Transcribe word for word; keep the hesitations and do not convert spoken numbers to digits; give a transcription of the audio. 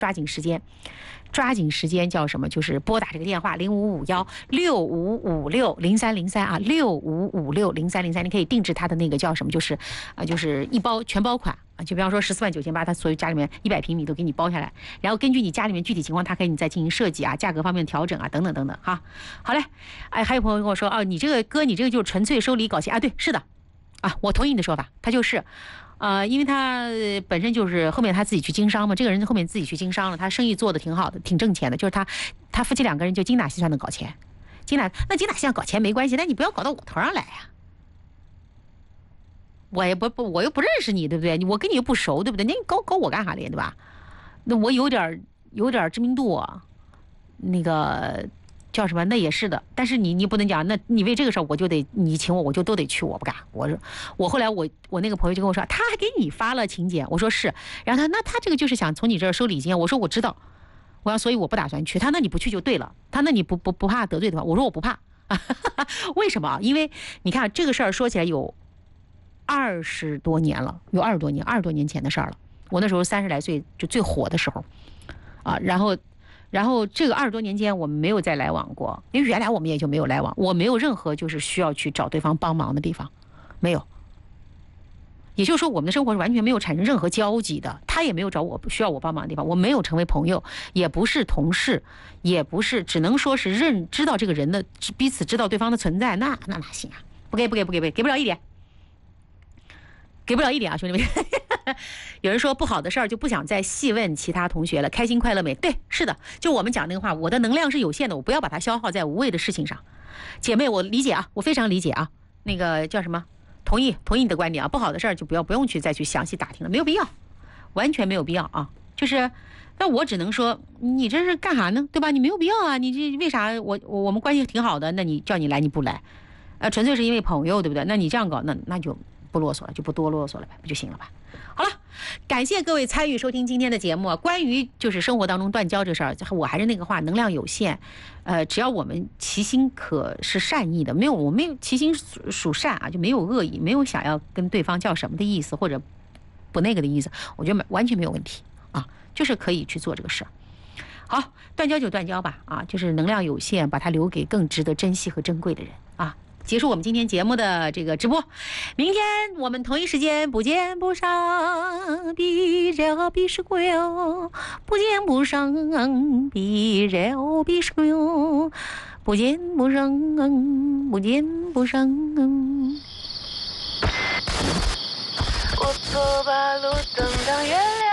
抓紧时间。抓紧时间叫什么？就是拨打这个电话零五五幺六五五六零三零三啊，六五五六零三零三，你可以定制它的那个叫什么？就是啊，就是一包全包款啊，就比方说十四万九千八，它所有家里面一百平米都给你包下来，然后根据你家里面具体情况，它可以你再进行设计啊，价格方面调整啊，等等等等哈。好嘞，哎，还有朋友跟我说哦，你这个哥，你这个就是纯粹收礼搞钱啊？对，是的，啊，我同意你的说法，他就是。呃，因为他本身就是后面他自己去经商嘛，这个人后面自己去经商了，他生意做的挺好的，挺挣钱的。就是他，他夫妻两个人就精打细算的搞钱，精打那精打细算搞钱没关系，但你不要搞到我头上来呀、啊。我也不不，我又不认识你，对不对？我跟你又不熟，对不对？你搞搞我干啥嘞，对吧？那我有点有点知名度啊，那个。叫什么？那也是的，但是你你不能讲，那你为这个事儿我就得你请我，我就都得去，我不干。我说我后来我我那个朋友就跟我说，他还给你发了请柬，我说是，然后他那他这个就是想从你这儿收礼金，我说我知道，我要所以我不打算去。他那你不去就对了，他那你不不不怕得罪的话，我说我不怕，为什么？因为你看这个事儿说起来有二十多年了，有二十多年，二十多年前的事儿了。我那时候三十来岁就最火的时候，啊，然后。然后这个二十多年间我们没有再来往过，因为原来我们也就没有来往，我没有任何就是需要去找对方帮忙的地方，没有。也就是说我们的生活是完全没有产生任何交集的，他也没有找我需要我帮忙的地方，我没有成为朋友，也不是同事，也不是，只能说是认知道这个人的，彼此知道对方的存在，那那哪行啊？不给不给不给不给，给不了一点，给不了一点啊，兄弟们。有人说不好的事儿就不想再细问其他同学了，开心快乐美。对，是的，就我们讲那个话，我的能量是有限的，我不要把它消耗在无谓的事情上。姐妹，我理解啊，我非常理解啊。那个叫什么？同意，同意你的观点啊。不好的事儿就不要不用去再去详细打听了，没有必要，完全没有必要啊。就是，那我只能说，你这是干啥呢？对吧？你没有必要啊。你这为啥？我我我们关系挺好的，那你叫你来你不来，呃，纯粹是因为朋友，对不对？那你这样搞，那那就不啰嗦了，就不多啰嗦了呗，不就行了吧？好了，感谢各位参与收听今天的节目。关于就是生活当中断交这事儿，我还是那个话，能量有限，呃，只要我们其心可是善意的，没有我没有其心属善啊，就没有恶意，没有想要跟对方叫什么的意思或者不那个的意思，我觉得完全没有问题啊，就是可以去做这个事儿。好，断交就断交吧，啊，就是能量有限，把它留给更值得珍惜和珍贵的人啊。结束我们今天节目的这个直播，明天我们同一时间不见不散，必绕必是归哦，不见不散，必绕必是归哦，不见不散，不见不散。我错把路等到月亮。